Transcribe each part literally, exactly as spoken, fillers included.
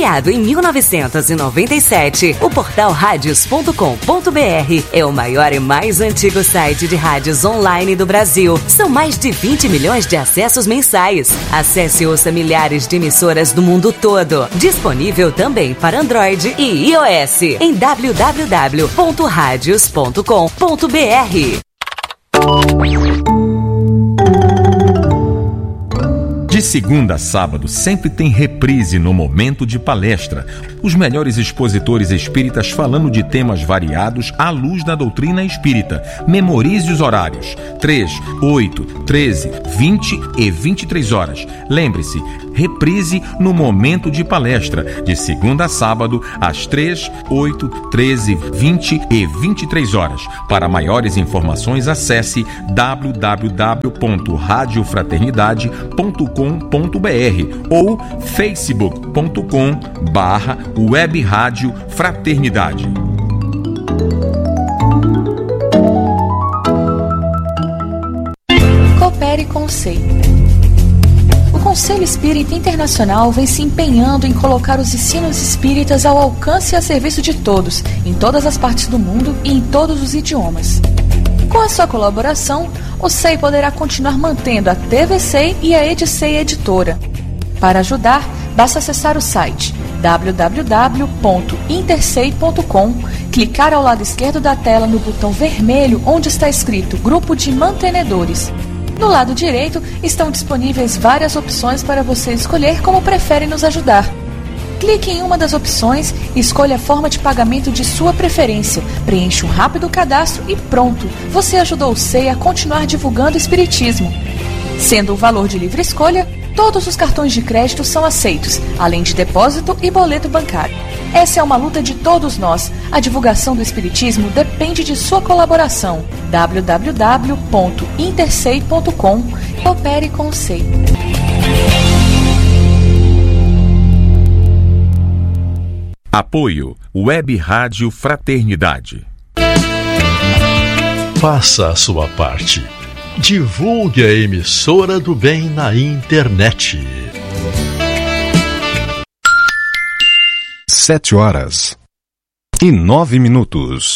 Criado em mil novecentos e noventa e sete, o portal radios ponto com ponto br é o maior e mais antigo site de rádios online do Brasil. São mais de vinte milhões de acessos mensais. Acesse e ouça milhares de emissoras do mundo todo. Disponível também para Android e iOS em w w w ponto radios ponto com ponto br. De segunda a sábado, sempre tem reprise no Momento de Palestra. Os melhores expositores espíritas falando de temas variados à luz da doutrina espírita. Memorize os horários: três, oito, treze, vinte e vinte e três horas. Lembre-se, reprise no Momento de Palestra, de segunda a sábado, às três, oito, treze, vinte e vinte e três horas. Para maiores informações, acesse w w w ponto rádio fraternidade ponto com ponto br ou facebook ponto com barra web rádio fraternidade. Coopere com o S E I. O Conselho Espírita Internacional vem se empenhando em colocar os ensinos espíritas ao alcance e a serviço de todos, em todas as partes do mundo e em todos os idiomas. Com a sua colaboração, o S E I poderá continuar mantendo a T V C E I e a Edicei Editora. Para ajudar, basta acessar o site w w w ponto intersei ponto com, clicar ao lado esquerdo da tela no botão vermelho onde está escrito Grupo de Mantenedores. No lado direito estão disponíveis várias opções para você escolher como prefere nos ajudar. Clique em uma das opções e escolha a forma de pagamento de sua preferência. Preencha um rápido cadastro e pronto! Você ajudou o S E I a continuar divulgando o Espiritismo. Sendo o valor de livre escolha, todos os cartões de crédito são aceitos, além de depósito e boleto bancário. Essa é uma luta de todos nós. A divulgação do Espiritismo depende de sua colaboração. w w w ponto intersei ponto com. Coopere com o S E I. Apoio Web Rádio Fraternidade. Faça a sua parte. Divulgue a emissora do bem na internet. Sete horas e nove minutos.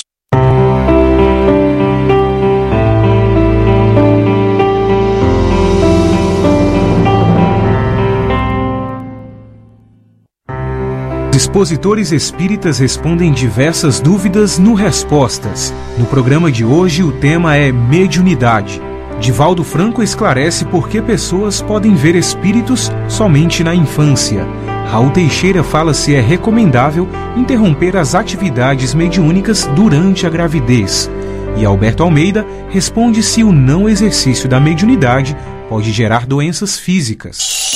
Expositores espíritas respondem diversas dúvidas no Respostas. No programa de hoje, o tema é mediunidade. Divaldo Franco esclarece por que pessoas podem ver espíritos somente na infância. Raul Teixeira fala se é recomendável interromper as atividades mediúnicas durante a gravidez. E Alberto Almeida responde se o não exercício da mediunidade pode gerar doenças físicas.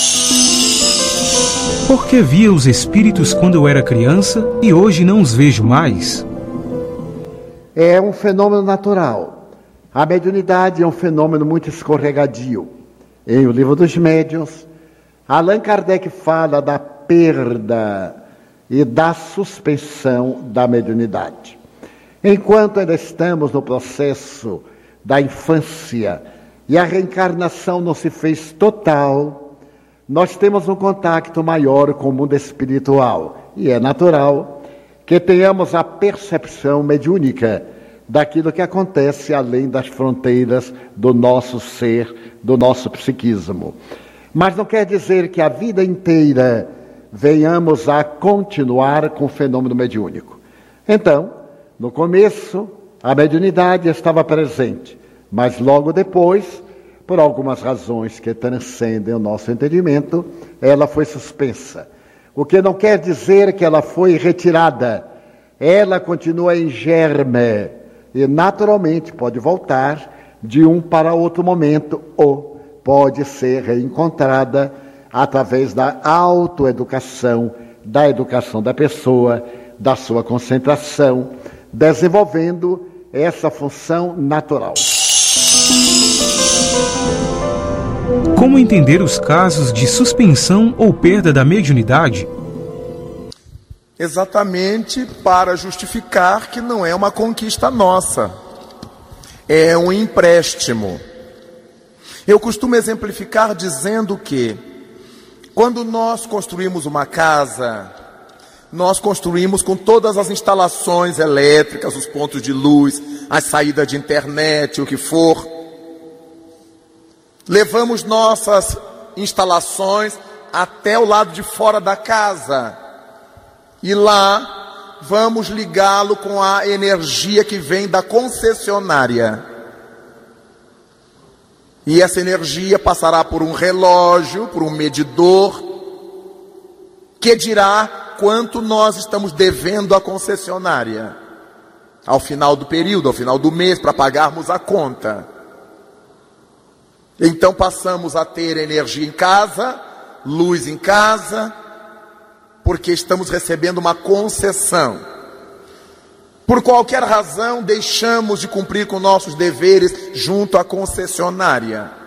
Por que via os espíritos quando eu era criança e hoje não os vejo mais? É um fenômeno natural. A mediunidade é um fenômeno muito escorregadio. Em O Livro dos Médiuns, Allan Kardec fala da perda e da suspensão da mediunidade. Enquanto ainda estamos no processo da infância e a reencarnação não se fez total, nós temos um contato maior com o mundo espiritual. E é natural que tenhamos a percepção mediúnica daquilo que acontece além das fronteiras do nosso ser, do nosso psiquismo. Mas não quer dizer que a vida inteira venhamos a continuar com o fenômeno mediúnico. Então, no começo, a mediunidade estava presente, mas logo depois, por algumas razões que transcendem o nosso entendimento, ela foi suspensa. O que não quer dizer que ela foi retirada. Ela continua em germe e naturalmente pode voltar de um para outro momento ou pode ser reencontrada através da autoeducação, da educação da pessoa, da sua concentração, desenvolvendo essa função natural. Como entender os casos de suspensão ou perda da mediunidade? Exatamente para justificar que não é uma conquista nossa, é um empréstimo. Eu costumo exemplificar dizendo que, quando nós construímos uma casa, nós construímos com todas as instalações elétricas, os pontos de luz, a saída de internet, o que for. Levamos nossas instalações até o lado de fora da casa. E lá vamos ligá-lo com a energia que vem da concessionária. E essa energia passará por um relógio, por um medidor, que dirá quanto nós estamos devendo à concessionária ao final do período, ao final do mês, para pagarmos a conta. Então passamos a ter energia em casa, luz em casa, porque estamos recebendo uma concessão. Por qualquer razão, deixamos de cumprir com nossos deveres junto à concessionária.